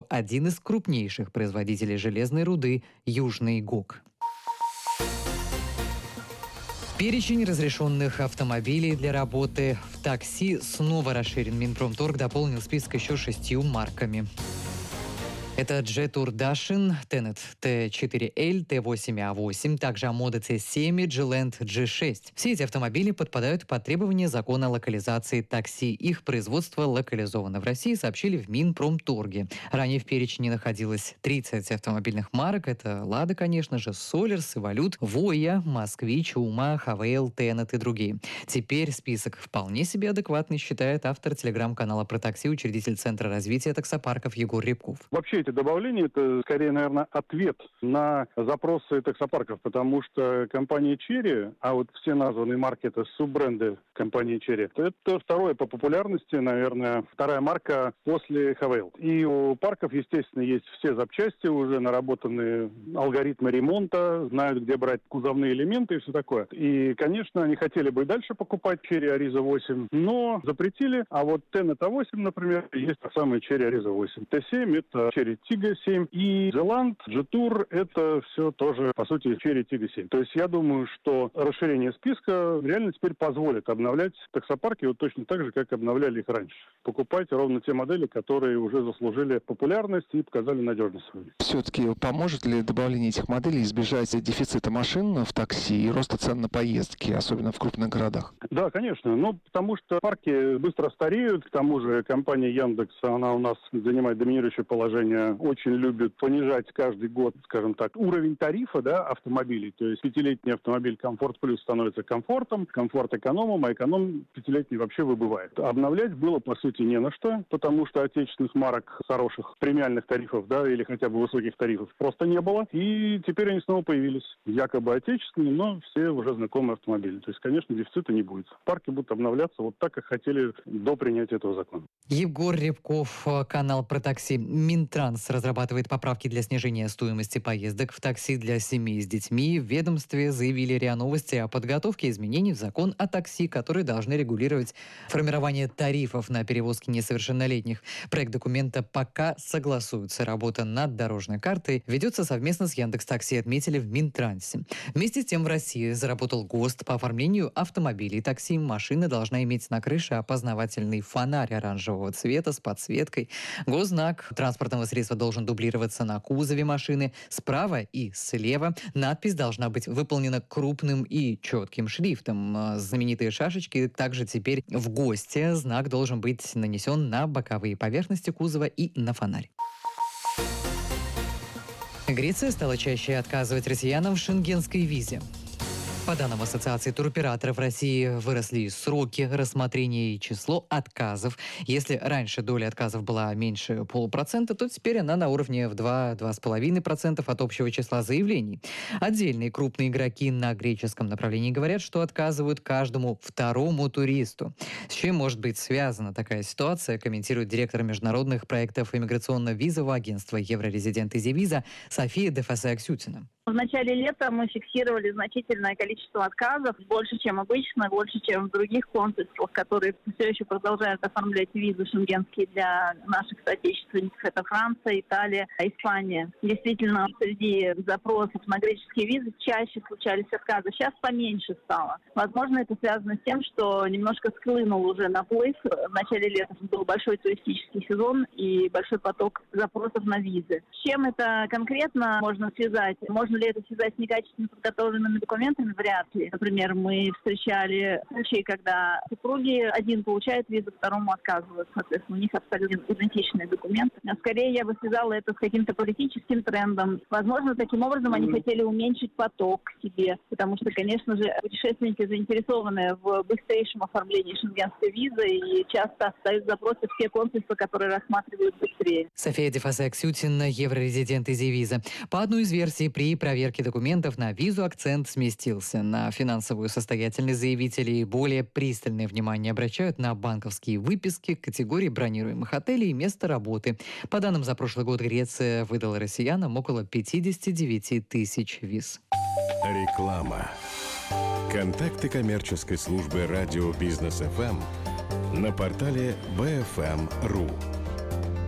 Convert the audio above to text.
один из крупнейших производителей железной руды – Южный ГОК. Перечень разрешенных автомобилей для работы в такси снова расширен. Минпромторг дополнил список еще 6 марками. Это Jetour Dachshund, Tenet T4L, T8A8, также Amoda C7 и Geland G6. Все эти автомобили подпадают под требования закона о локализации такси. Их производство локализовано в России, сообщили в Минпромторге. Ранее в перечне находилось 30 автомобильных марок. Это Lada, конечно же, Solers, Evolute, Voya, Москвич, Ума, Хавейл, Tenet и другие. Теперь список вполне себе адекватный, считает автор телеграм-канала про такси, учредитель Центра развития таксопарков Егор Рябков. Вообще эти добавления, это скорее, наверное, ответ на запросы таксопарков, потому что компания Chery, а вот все названные марки это суббренды компании Chery, это второе по популярности, наверное, вторая марка после Хавейл. И у парков, естественно, есть все запчасти, уже наработанные алгоритмы ремонта, знают, где брать кузовные элементы и все такое. И, конечно, они хотели бы и дальше покупать Chery Ariza 8, но запретили, а вот Tenet A8, например, есть та самая Chery Ariza 8. T7 это Chery Tiggo 7, и Geland, Jetour это все тоже, по сути, Chery Tiggo 7. То есть я думаю, что расширение списка реально теперь позволит обновлять таксопарки вот точно так же, как обновляли их раньше. Покупать ровно те модели, которые уже заслужили популярность и показали надежность свою. Все-таки поможет ли добавление этих моделей избежать дефицита машин в такси и роста цен на поездки, особенно в крупных городах? Да, конечно. Потому что парки быстро стареют. К тому же компания Яндекс, она у нас занимает доминирующее положение, очень любит понижать каждый год, скажем так, уровень тарифа, автомобилей. То есть 5-летний автомобиль Комфорт Плюс становится комфортом, комфорт экономом, а эконом 5-летний вообще выбывает. Обновлять было, по сути, не на что, потому что отечественных марок с хороших премиальных тарифов, или хотя бы высоких тарифов просто не было. И теперь они снова появились. Якобы отечественные, но все уже знакомые автомобили. То есть, конечно, дефицита не будет. Парки будут обновляться вот так, как хотели до принятия этого закона. Егор Рябков, канал про такси. Минтранс разрабатывает поправки для снижения стоимости поездок в такси для семей с детьми. В ведомстве заявили РИА Новости о подготовке изменений в закон о такси, которые должны регулировать формирование тарифов на перевозки несовершеннолетних. Проект документа пока согласуется. Работа над дорожной картой ведется совместно с Яндекс.Такси, отметили в Минтрансе. Вместе с тем в России заработал ГОСТ по оформлению автомобилей такси. Машина должна иметь на крыше опознавательный фонарь оранжевого цвета с подсветкой. Госзнак транспортного средства должен дублироваться на кузове машины. Справа и слева надпись должна быть выполнена крупным и четким шрифтом. Знаменитые шашечки также теперь в ГОСТе. Знак должен быть нанесен на боковые поверхности кузова и на фонарь. Греция стала чаще отказывать россиянам в шенгенской визе. По данным Ассоциации туроператоров России, выросли сроки рассмотрения и число отказов. Если раньше доля отказов была меньше 0,5%, то теперь она на уровне в 2-2,5% от общего числа заявлений. Отдельные крупные игроки на греческом направлении говорят, что отказывают каждому второму туристу. С чем может быть связана такая ситуация, комментирует директор международных проектов иммиграционно-визового агентства Еврорезидент Изивиза София Дефасе-Аксютина. В начале лета мы фиксировали значительное количество отказов, больше, чем обычно, больше, чем в других консульствах, которые все еще продолжают оформлять визы шенгенские для наших соотечественников. Это Франция, Италия, Испания. Действительно, среди запросов на греческие визы чаще случались отказы. Сейчас поменьше стало. Возможно, это связано с тем, что немножко схлынул уже наплыв. В начале лета был большой туристический сезон и большой поток запросов на визы. С чем это конкретно можно связать? Можно ли это связать с некачественно подготовленными документами? Вряд ли. Например, мы встречали случаи, когда супруги, один получает визу, второму отказывают. Соответственно, у них абсолютно идентичные документы. А скорее я бы связала это с каким-то политическим трендом. Возможно, таким образом они хотели уменьшить поток к себе, потому что, конечно же, путешественники заинтересованы в быстрейшем оформлении шенгенской визы и часто дают запросы в те консульства, которые рассматривают быстрее. София Дефасе-Аксютина, еврорезидент Изивиза. По одной из версий, при проверке документов на визу акцент сместился на финансовую состоятельность заявителей. Более пристальное внимание обращают на банковские выписки, категории бронируемых отелей и место работы. По данным за прошлый год, Греция выдала россиянам около 59 тысяч виз. Реклама. Контакты коммерческой службы радио Бизнес ФМ на портале bfm.ru.